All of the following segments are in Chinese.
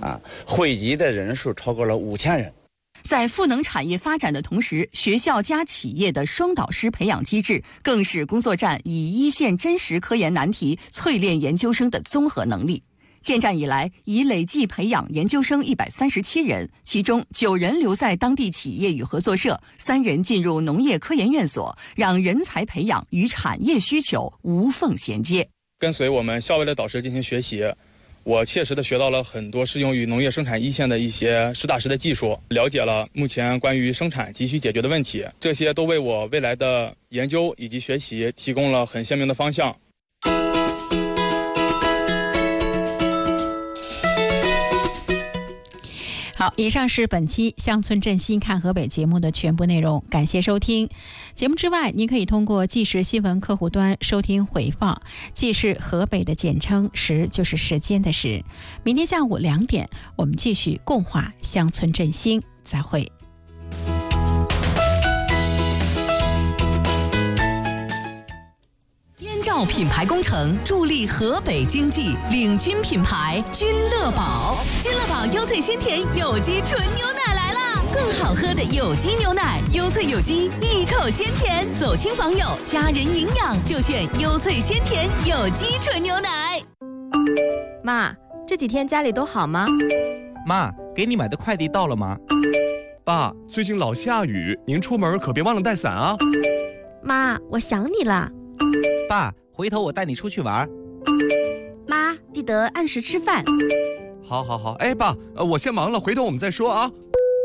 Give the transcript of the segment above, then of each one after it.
会籍的人数超过了5000人。 在赋能产业发展的同时，学校加企业的双导师培养机制更是工作站以一线真实科研难题淬炼研究生的综合能力。建站以来，已累计培养研究生137人，其中9人留在当地企业与合作社，3人进入农业科研院所，让人才培养与产业需求无缝衔接。 跟随我们校外的导师进行学习，我切实的学到了很多适用于农业生产一线的一些实打实的技术，了解了目前关于生产急需解决的问题，这些都为我未来的研究以及学习提供了很鲜明的方向。 好，以上是本期乡村振兴看河北节目的全部内容，感谢收听。节目之外，您可以通过纪实新闻客户端收听回放。纪是河北的简称，时就是时间的时。明天下午2点，我们继续共话乡村振兴，再会。 燕赵品牌工程助力河北经济，领军品牌君乐宝。君乐宝优萃鲜甜有机纯牛奶来啦！更好喝的有机牛奶，优萃有机，一口鲜甜，走亲访友，家人营养就选优萃鲜甜有机纯牛奶。 妈，这几天家里都好吗？ 妈，给你买的快递到了吗？ 爸，最近老下雨，您出门可别忘了带伞啊。 妈，我想你了。 爸，回头我带你出去玩。 妈，记得按时吃饭。 好，哎，爸，我先忙了，回头我们再说啊。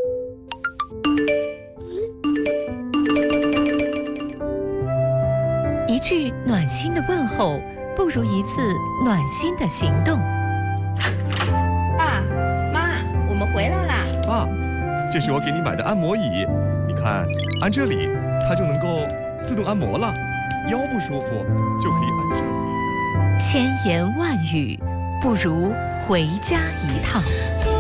一句暖心的问候，不如一次暖心的行动。 爸妈，我们回来啦。 爸，这是我给你买的按摩椅，你看，按这里，它就能够自动按摩了。腰不舒服就可以按这里。 千言万语不如回家一趟。